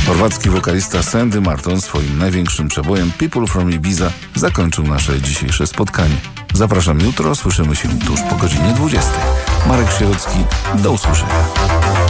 Chorwacki wokalista Sandy Martin swoim największym przebojem People from Ibiza zakończył nasze dzisiejsze spotkanie. Zapraszam jutro, słyszymy się tuż po godzinie 20. Marek Sierocki, do usłyszenia.